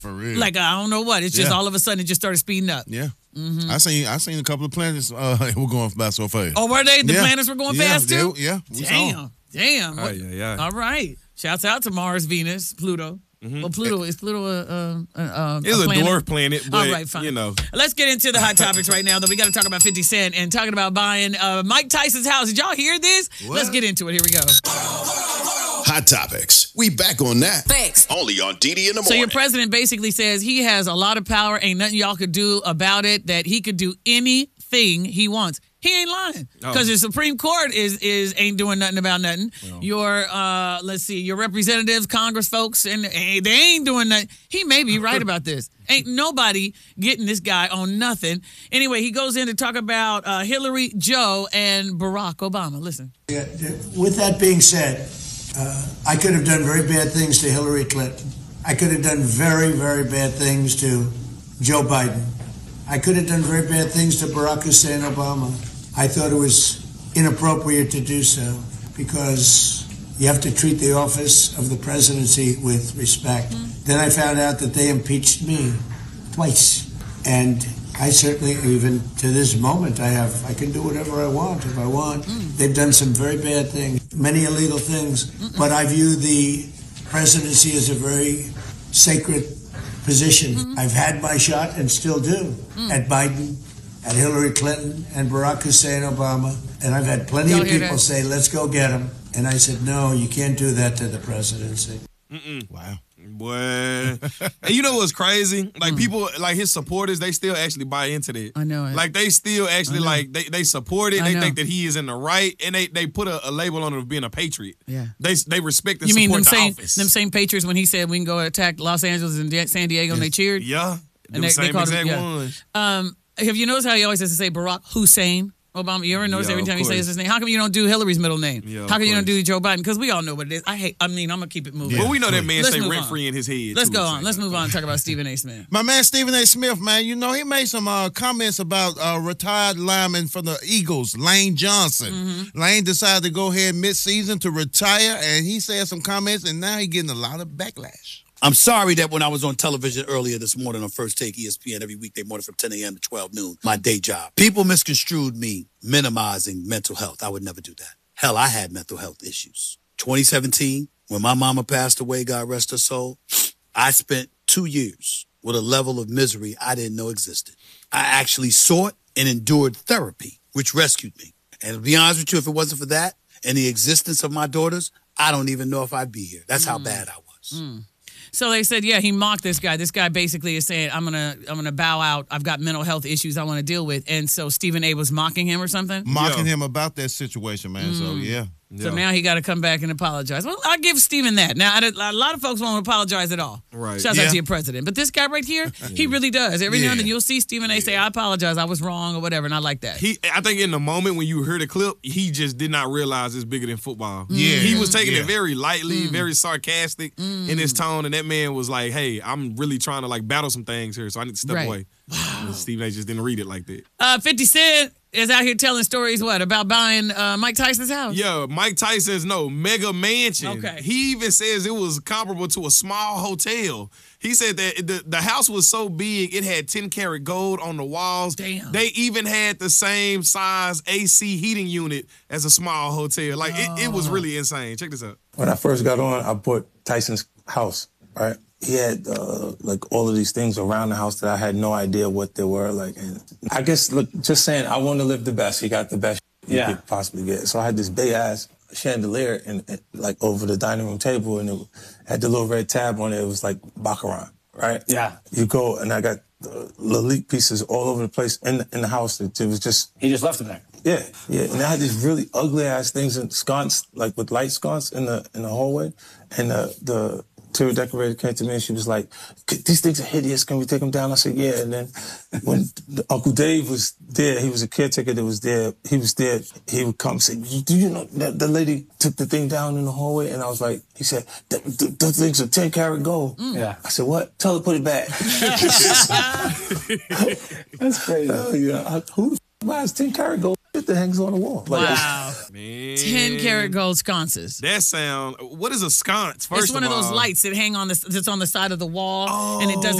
For real. Like, I don't know what. It's just all of a sudden it just started speeding up. Yeah. Mm-hmm. I seen a couple of planets were going by so fast. Oh, were they? The planets were going fast too? Yeah. Damn. All right. Shouts out to Mars, Venus, Pluto. Mm-hmm. Well, Pluto is it's a dwarf planet, but, all right, fine. you know. Let's get into the hot topics right now, though. We got to talk about 50 Cent and talking about buying Mike Tyson's house. Did y'all hear this? What? Let's get into it. Here we go. Hot topics. We back on that. Thanks. Only on DD in the morning. So your president basically says he has a lot of power. Ain't nothing y'all could do about it. That he could do anything he wants. He ain't lying because the Supreme Court is ain't doing nothing about nothing. Well. Your representatives, Congress folks, and they ain't doing nothing. He may be right about this. Ain't nobody getting this guy on nothing. Anyway, he goes in to talk about Hillary, Joe, and Barack Obama. Listen. Yeah, with that being said, I could have done very bad things to Hillary Clinton. I could have done very, very bad things to Joe Biden. I could have done very bad things to Barack Hussein Obama. I thought it was inappropriate to do so because you have to treat the office of the presidency with respect. Mm-hmm. Then I found out that they impeached me twice. And I certainly, even to this moment, I can do whatever I want if I want. They've done some very bad things, many illegal things, but I view the presidency as a very sacred position. I've had my shot and still do at Biden, at Hillary Clinton, and Barack Hussein Obama. And I've had plenty of people say, let's go get him. And I said, no, you can't do that to the presidency. Wow. Boy. And you know what's crazy? Like people, like his supporters, they still actually buy into that. I know it. Like they still actually they support it. They think that he is in the right, and they put a label on him of being a patriot. Yeah. They respect and you support mean the office. Them same patriots when he said we can go attack Los Angeles and San Diego and they cheered? Yeah. And they same exact ones. Have you noticed how he always has to say Barack Hussein Obama? You ever notice every time he says his name? How come you don't do Hillary's middle name? How come you don't do Joe Biden? Because we all know what it is. I'm going to keep it moving. But we know that man stay rent-free in his head. Let's go on. Let's move on and talk about Stephen A. Smith. My man Stephen A. Smith, man, you know, he made some comments about retired lineman for the Eagles, Lane Johnson. Mm-hmm. Lane decided to go ahead mid-season to retire, and he said some comments, and now he's getting a lot of backlash. I'm sorry that when I was on television earlier this morning on First Take ESPN every weekday morning from 10 a.m. to 12 noon, my day job, people misconstrued me minimizing mental health. I would never do that. Hell, I had mental health issues. 2017, when my mama passed away, God rest her soul, I spent 2 years with a level of misery I didn't know existed. I actually sought and endured therapy, which rescued me. And to be honest with you, if it wasn't for that and the existence of my daughters, I don't even know if I'd be here. That's how bad I was. So they said, he mocked this guy. This guy basically is saying, I'm gonna bow out. I've got mental health issues I want to deal with. And so Stephen A. was mocking him or something? Mocking him about that situation, man. So, yeah. So now he got to come back and apologize. Well, I'll give Stephen that. Now, a lot of folks won't apologize at all. Right. Shouts out to your president. But this guy right here, he really does. Every now and then you'll see Stephen A. say, I apologize, I was wrong or whatever, and I like that. I think in the moment when you heard the clip, he just did not realize it's bigger than football. Yeah. He was taking it very lightly, very sarcastic in his tone, and that man was like, hey, I'm really trying to like battle some things here, so I need to step away. Wow. And Stephen A. just didn't read it like that. 50 Cent is out here telling stories, about buying Mike Tyson's house? Yeah, Mike Tyson's mega mansion. Okay. He even says it was comparable to a small hotel. He said that the house was so big, it had 10-karat gold on the walls. Damn. They even had the same size AC heating unit as a small hotel. Like, it was really insane. Check this out. When I first got on, I bought Tyson's house, right? He had all of these things around the house that I had no idea what they were. Like, and I guess, look, just saying, I want to live the best. He got the best you could possibly get. So I had this big ass chandelier and like over the dining room table, and it had the little red tab on it. It was like Baccarat, right? Yeah. You go, and I got Lalique pieces all over the place in the house. It was just he just left them there. Yeah. And I had these really ugly ass things in sconce, like with light sconce in the hallway, and the interior decorator came to me and she was like, these things are hideous, can we take them down? I said, yeah. And then when Uncle Dave was there, he was a caretaker that was there, he would come and say, do you know that the lady took the thing down in the hallway? And I was like, he said, those things are 10-karat gold. Yeah. I said, what? Tell her to put it back. That's crazy. Who the buys 10-karat gold? shit that hangs on the wall. Like, Wow. Man. 10-karat gold sconces. That sound. What is a sconce? First It's one of those all? lights that hang on that's on the side of the wall, and it does